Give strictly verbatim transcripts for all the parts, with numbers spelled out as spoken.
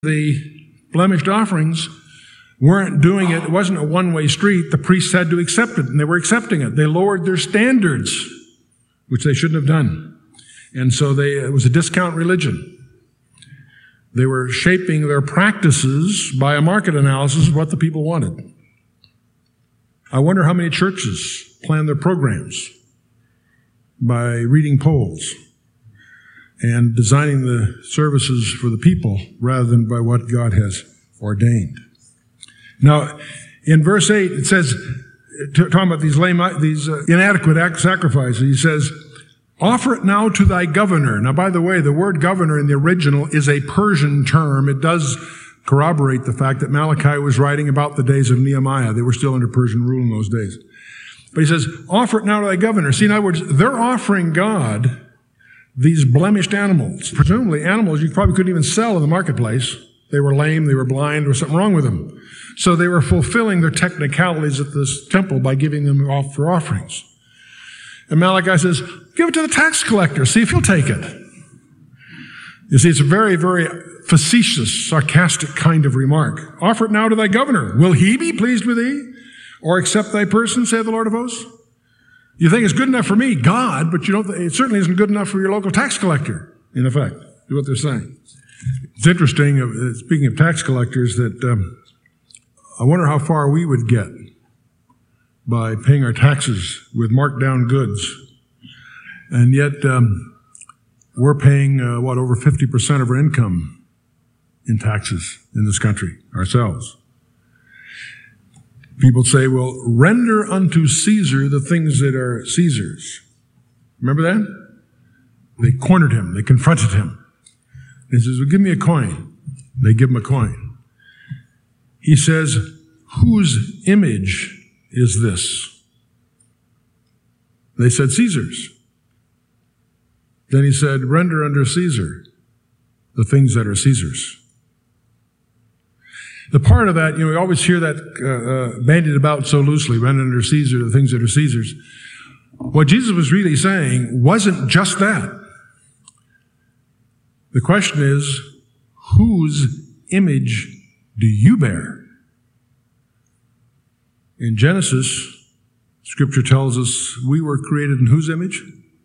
The blemished offerings weren't doing it. It wasn't a one-way street. The priests had to accept it, and they were accepting it. They lowered their standards, which they shouldn't have done. And so they, it was a discount religion. They were shaping their practices by a market analysis of what the people wanted. I wonder how many churches plan their programs by reading polls and designing the services for the people rather than by what God has ordained. Now, in verse eight, it says, talking about these lame, these uh, inadequate sacrifices, he says, offer it now to thy governor. Now, by the way, the word governor in the original is a Persian term. It does corroborate the fact that Malachi was writing about the days of Nehemiah. They were still under Persian rule in those days. But he says, offer it now to thy governor. See, in other words, they're offering God these blemished animals, presumably animals you probably couldn't even sell in the marketplace. They were lame, they were blind, there was something wrong with them. So they were fulfilling their technicalities at this temple by giving them off for offerings. And Malachi says, give it to the tax collector, see if he'll take it. You see, it's a very, very facetious, sarcastic kind of remark. Offer it now to thy governor. Will he be pleased with thee? Or accept thy person, saith the Lord of hosts? You think it's good enough for me, God, but you don't. It certainly isn't good enough for your local tax collector, in effect, is what they're saying. It's interesting, uh, speaking of tax collectors, that um, I wonder how far we would get by paying our taxes with marked down goods. And yet, um, we're paying, uh, what, over fifty percent of our income in taxes in this country ourselves. People say, well, render unto Caesar the things that are Caesar's. Remember that? They cornered him. They confronted him. He says, well, give me a coin. They give him a coin. He says, whose image is this? They said, Caesar's. Then he said, render unto Caesar the things that are Caesar's. The part of that, you know, we always hear that uh, uh, bandied about so loosely, render unto Caesar the things that are Caesar's. What Jesus was really saying wasn't just that. The question is, whose image do you bear? In Genesis, Scripture tells us we were created in whose image?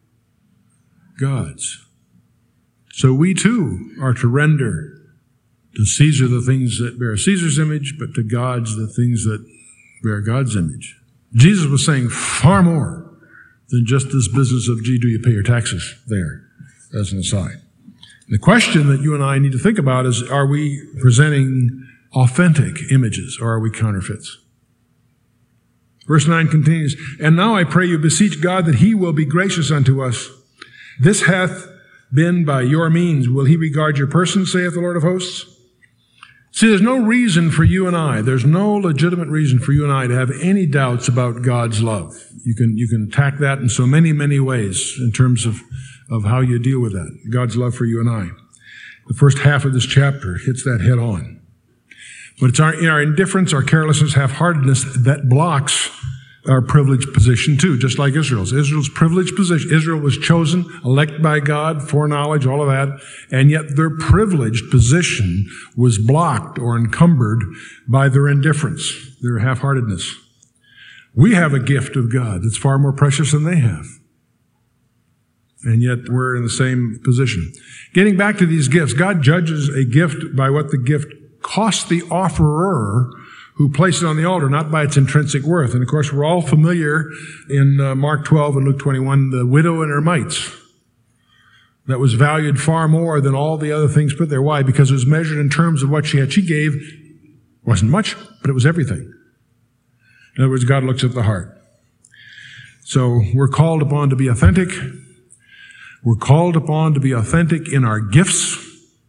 God's. So we too are to render to Caesar the things that bear Caesar's image, but to God's the things that bear God's image. Jesus was saying far more than just this business of, gee, do you pay your taxes there, as an aside. The question that you and I need to think about is, are we presenting authentic images or are we counterfeits? Verse nine continues, and now I pray you beseech God that he will be gracious unto us. This hath been by your means. Will he regard your person, saith the Lord of hosts? See, there's no reason for you and I, there's no legitimate reason for you and I to have any doubts about God's love. You can, you can attack that in so many, many ways in terms of, of how you deal with that. God's love for you and I. The first half of this chapter hits that head on. But it's our, in our indifference, our carelessness, half-heartedness that blocks our privileged position too, just like Israel's. Israel's privileged position. Israel was chosen, elected by God, foreknowledge, all of that, and yet their privileged position was blocked or encumbered by their indifference, their half-heartedness. We have a gift of God that's far more precious than they have. And yet we're in the same position. Getting back to these gifts, God judges a gift by what the gift cost the offerer who placed it on the altar, not by its intrinsic worth. And of course, we're all familiar in uh, Mark twelve and Luke twenty-one, the widow and her mites. That was valued far more than all the other things put there. Why? Because it was measured in terms of what she had. She gave, wasn't much, but it was everything. In other words, God looks at the heart. So we're called upon to be authentic. We're called upon to be authentic in our gifts.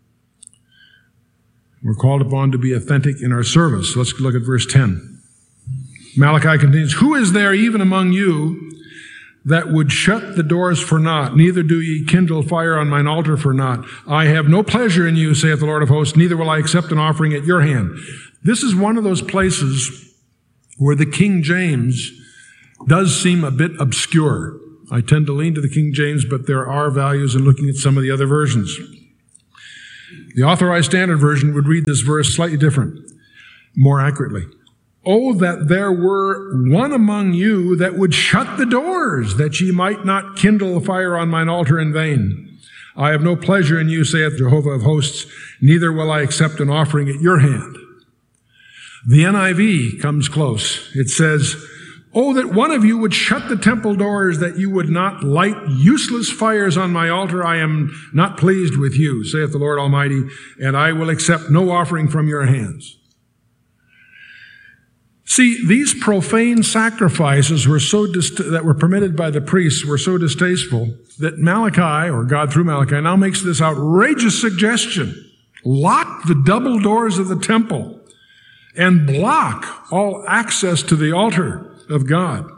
We're called upon to be authentic in our service. Let's look at verse ten. Malachi continues, who is there even among you that would shut the doors for naught? Neither do ye kindle fire on mine altar for naught. I have no pleasure in you, saith the Lord of hosts, neither will I accept an offering at your hand. This is one of those places where the King James does seem a bit obscure. I tend to lean to the King James, but there are values in looking at some of the other versions. The Authorized Standard Version would read this verse slightly different, more accurately. Oh, that there were one among you that would shut the doors, that ye might not kindle a fire on mine altar in vain. I have no pleasure in you, saith Jehovah of hosts, neither will I accept an offering at your hand. The N I V comes close. It says, oh, that one of you would shut the temple doors, that you would not light useless fires on my altar. I am not pleased with you, saith the Lord Almighty, and I will accept no offering from your hands. See, these profane sacrifices were so dist- that were permitted by the priests were so distasteful that Malachi, or God through Malachi, now makes this outrageous suggestion. Lock the double doors of the temple and block all access to the altar of God.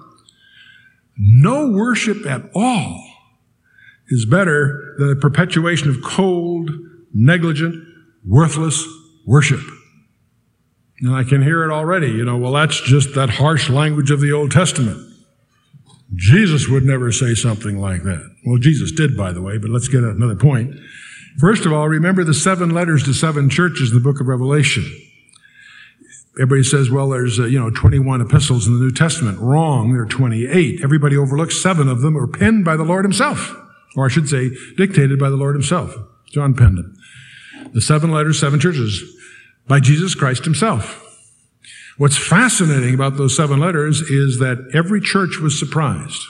No worship at all is better than the perpetuation of cold, negligent, worthless worship. And I can hear it already, you know, well, that's just that harsh language of the Old Testament. Jesus would never say something like that. Well, Jesus did, by the way, but let's get at another point. First of all, remember the seven letters to seven churches in the book of Revelation. Everybody says, well, there's, uh, you know, twenty-one epistles in the New Testament. Wrong, there are twenty-eight. Everybody overlooks seven of them are penned by the Lord himself. Or I should say, dictated by the Lord himself. John penned them. The seven letters, seven churches, by Jesus Christ himself. What's fascinating about those seven letters is that every church was surprised.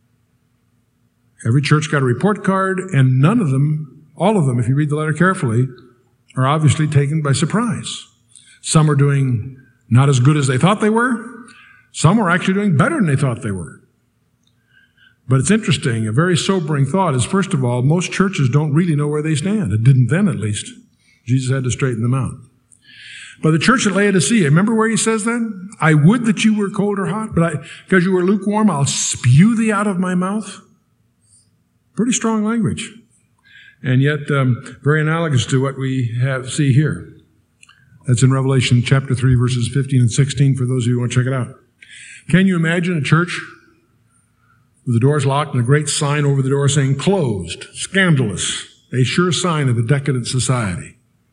Every church got a report card, and none of them, all of them, if you read the letter carefully, are obviously taken by surprise. Some are doing not as good as they thought they were. Some are actually doing better than they thought they were. But it's interesting, a very sobering thought is, first of all, most churches don't really know where they stand. It didn't then, at least. Jesus had to straighten them out. But the church at Laodicea, remember where he says that? I would that you were cold or hot, but I, because you were lukewarm, I'll spew thee out of my mouth. Pretty strong language. And yet, um, very analogous to what we have see here. That's in Revelation chapter three, verses fifteen and sixteen, for those of you who want to check it out. Can you imagine a church with the doors locked and a great sign over the door saying, closed, scandalous, a sure sign of a decadent society?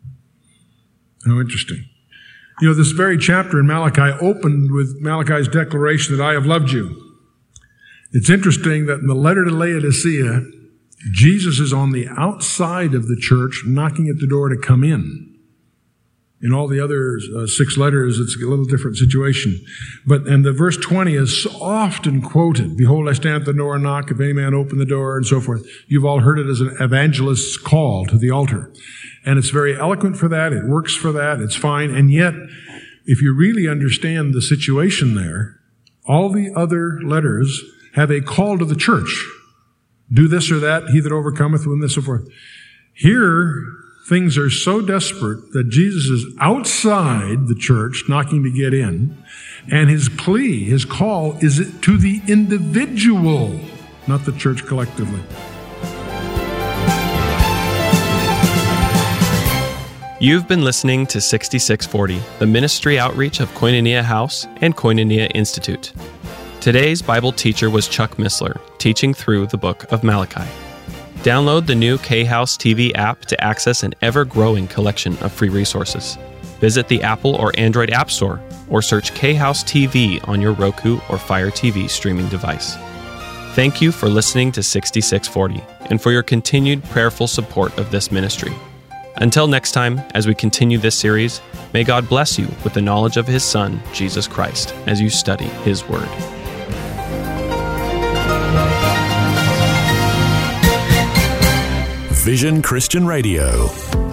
How interesting. You know, this very chapter in Malachi opened with Malachi's declaration that I have loved you. It's interesting that in the letter to Laodicea, Jesus is on the outside of the church knocking at the door to come in. In all the other uh, six letters, it's a little different situation. But, and the verse twenty is so often quoted. Behold, I stand at the door and knock. If any man open the door, and so forth. You've all heard it as an evangelist's call to the altar. And it's very eloquent for that. It works for that. It's fine. And yet, if you really understand the situation there, all the other letters have a call to the church. Do this or that, he that overcometh, and so forth. Here, things are so desperate that Jesus is outside the church knocking to get in, and his plea, his call, is to the individual, not the church collectively. You've been listening to sixty-six forty, the ministry outreach of Koinonia House and Koinonia Institute. Today's Bible teacher was Chuck Missler, teaching through the book of Malachi. Download the new K-House T V app to access an ever-growing collection of free resources. Visit the Apple or Android App Store, or search K-House T V on your Roku or Fire T V streaming device. Thank you for listening to sixty-six forty, and for your continued prayerful support of this ministry. Until next time, as we continue this series, may God bless you with the knowledge of His Son, Jesus Christ, as you study His Word. Vision Christian Radio.